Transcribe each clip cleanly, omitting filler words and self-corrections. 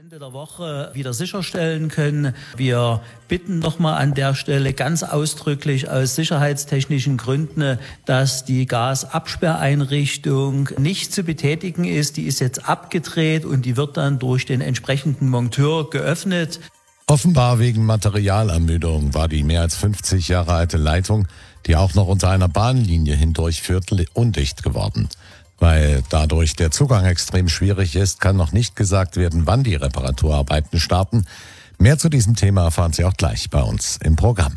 Ende der Woche wieder sicherstellen können. Wir bitten nochmal an der Stelle ganz ausdrücklich aus sicherheitstechnischen Gründen, dass die Gasabsperreinrichtung nicht zu betätigen ist. Die ist jetzt abgedreht und die wird dann durch den entsprechenden Monteur geöffnet. Offenbar wegen Materialermüdung war die mehr als 50 Jahre alte Leitung, die auch noch unter einer Bahnlinie hindurchführt, undicht geworden. Weil dadurch der Zugang extrem schwierig ist, kann noch nicht gesagt werden, wann die Reparaturarbeiten starten. Mehr zu diesem Thema erfahren Sie auch gleich bei uns im Programm.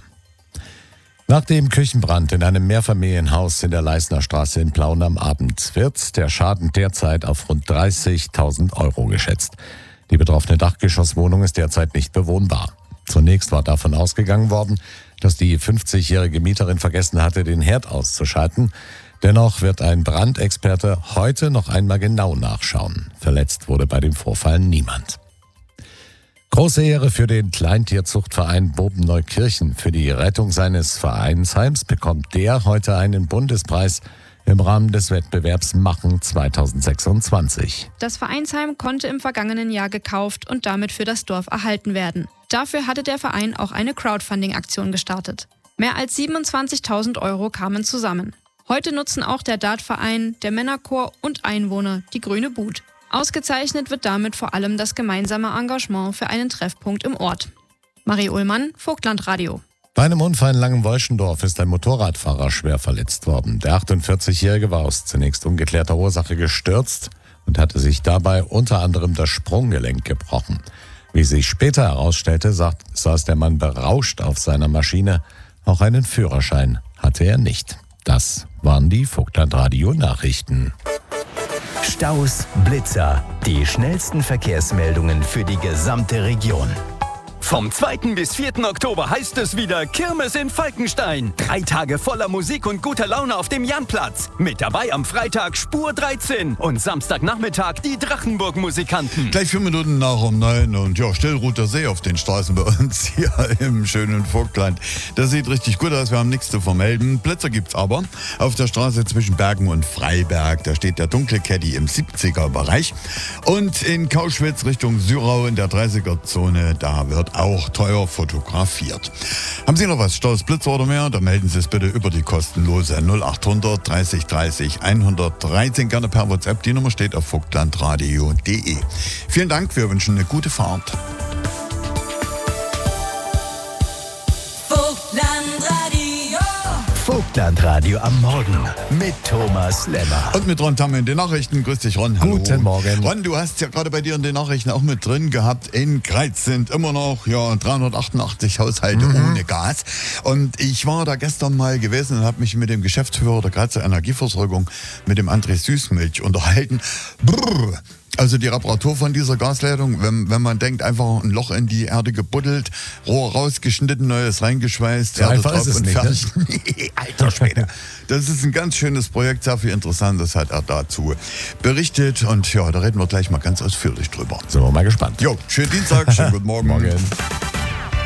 Nach dem Küchenbrand in einem Mehrfamilienhaus in der Leisner Straße in Plauen am Abend wird der Schaden derzeit auf rund 30.000 Euro geschätzt. Die betroffene Dachgeschosswohnung ist derzeit nicht bewohnbar. Zunächst war davon ausgegangen worden, dass die 50-jährige Mieterin vergessen hatte, den Herd auszuschalten. Dennoch wird ein Brandexperte heute noch einmal genau nachschauen. Verletzt wurde bei dem Vorfall niemand. Große Ehre für den Kleintierzuchtverein Bobenneukirchen. Für die Rettung seines Vereinsheims bekommt der heute einen Bundespreis im Rahmen des Wettbewerbs Machen 2026. Das Vereinsheim konnte im vergangenen Jahr gekauft und damit für das Dorf erhalten werden. Dafür hatte der Verein auch eine Crowdfunding-Aktion gestartet. Mehr als 27.000 Euro kamen zusammen. Heute nutzen auch der Dartverein, der Männerchor und Einwohner die grüne But. Ausgezeichnet wird damit vor allem das gemeinsame Engagement für einen Treffpunkt im Ort. Marie Ullmann, Vogtlandradio. Bei einem Unfall in Langenwolschendorf ist ein Motorradfahrer schwer verletzt worden. Der 48-Jährige war aus zunächst ungeklärter Ursache gestürzt und hatte sich dabei unter anderem das Sprunggelenk gebrochen. Wie sich später herausstellte, saß der Mann berauscht auf seiner Maschine. Auch einen Führerschein hatte er nicht. Das waren die Vogtlandradio-Nachrichten. Staus, Blitzer, die schnellsten Verkehrsmeldungen für die gesamte Region. Vom 2. bis 4. Oktober heißt es wieder Kirmes in Falkenstein. 3 Tage voller Musik und guter Laune auf dem Janplatz. Mit dabei am Freitag Spur 13 und Samstagnachmittag die Drachenburg-Musikanten. Gleich 4 Minuten nach um 9 und ja, Stillroter See auf den Straßen bei uns hier im schönen Vogtland. Das sieht richtig gut aus, wir haben nichts zu vermelden. Plätze gibt's aber auf der Straße zwischen Bergen und Freiberg. Da steht der dunkle Caddy im 70er-Bereich. Und in Kauschwitz Richtung Syrau in der 30er-Zone, da wird auch teuer fotografiert. Haben Sie noch was? Staus, Blitzer oder mehr? Dann melden Sie es bitte über die kostenlose 0800 30 30 113. Gerne per WhatsApp. Die Nummer steht auf vogtlandradio.de. Vielen Dank, wir wünschen eine gute Fahrt. Vogtlandradio am Morgen mit Thomas Lemmer. Und mit Ron Tamm in den Nachrichten. Grüß dich, Ron. Hallo. Guten Morgen. Ron, du hast ja gerade bei dir in den Nachrichten auch mit drin gehabt, in Greiz sind immer noch 388 Haushalte ohne Gas. Und ich war da gestern mal gewesen und habe mich mit dem Geschäftsführer der Greizer Energieversorgung, mit dem André Süßmilch, unterhalten. Brrr. Also die Reparatur von dieser Gasleitung, wenn man denkt, einfach ein Loch in die Erde gebuddelt, Rohr rausgeschnitten, neues reingeschweißt, so einfach ist es und nicht, fertig. Nee, alter Schwede. Das ist ein ganz schönes Projekt, sehr viel Interessantes hat er dazu berichtet. Und ja, da reden wir gleich mal ganz ausführlich drüber. Sind wir mal gespannt. Jo, schönen Dienstag, schönen guten Morgen. Morgen.